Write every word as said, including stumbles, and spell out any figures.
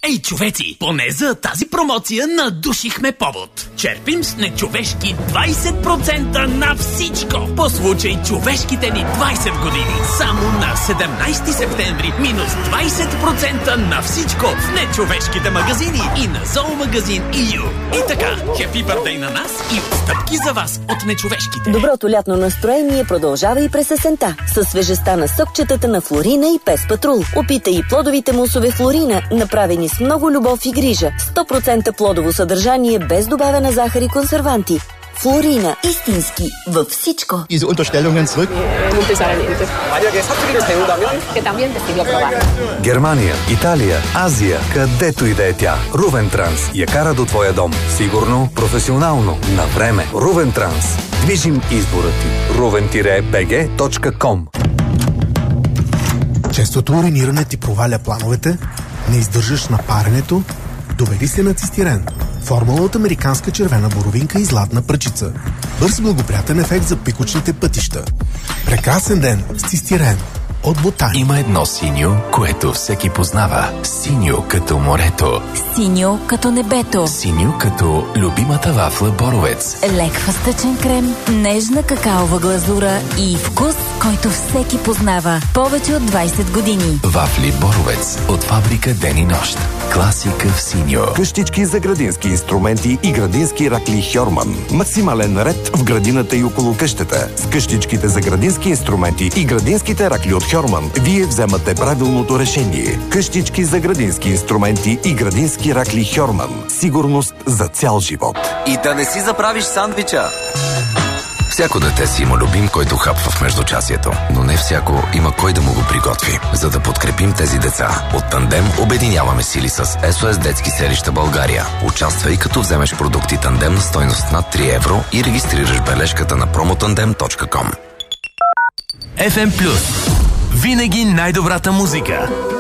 Ей, човеци, поне за тази промоция надушихме повод. Черпим с нечовешки двайсет процента на всичко. По случай човешките ни двайсет години. Само на седемнайсети септември минус двайсет процента на всичко в нечовешките магазини и на зоомагазин и ю. И така, хепи бърдей на нас и отстъпки за вас от нечовешките. Доброто лятно настроение продължава и през есента. Със свежестта на сокчетата на Флорина и Пес Патрул. Опитай и плодовите мусове Флорина, направени с много любов и грижа. сто процента плодово съдържание без добавена захар и консерванти. Флорина. Истински във всичко. Diese Unterstellungen zurück. Германия, Италия, Азия, където и да е тя. Рувен Транс я кара до твоя дом. Сигурно, професионално, на време. Рувен Транс. Движим избора ти. рувен би джи точка ком. Честото уриниране ти проваля плановете, не издържаш на паренето, доведи се на цистирен. Формула от американска червена боровинка и златна пръчица. Бърз благоприятен ефект за пикочните пътища. Прекрасен ден с цистирен от Ботани. Има едно синьо, което всеки познава. Синьо като морето. Синьо като небето. Синьо като любимата вафла Боровец. Лек фъстъчен крем, нежна какаова глазура и вкус, който всеки познава. Повече от двайсет години. Вафли Боровец от фабрика Ден и нощ. Класика в синьо. Къщички за градински инструменти и градински ракли Хьорман. Максимален ред в градината и около къщата. С къщичките за градински инструменти и градинските ракли от Хьорман вие вземате правилното решение. Къщички за градински инструменти и градински ракли Хьорман. Сигурност за цял живот. И да не си заправиш сандвича. Всяко дете си има любим, който хапва в междучасието, но не всяко има кой да му го приготви. За да подкрепим тези деца, от Тандем обединяваме сили с ес о ес Детски селища България. Участвай, като вземеш продукти Тандем на стойност над три евро и регистрираш бележката на промотандем точка ком. еф ем Плюс. Винаги най-добрата музика.